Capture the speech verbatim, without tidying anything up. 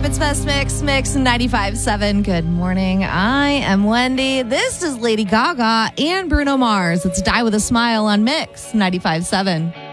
It's Best Mix, Mix ninety-five point seven. Good morning. I am Wendy. This is Lady Gaga and Bruno Mars. It's Die With a Smile on Mix ninety-five point seven.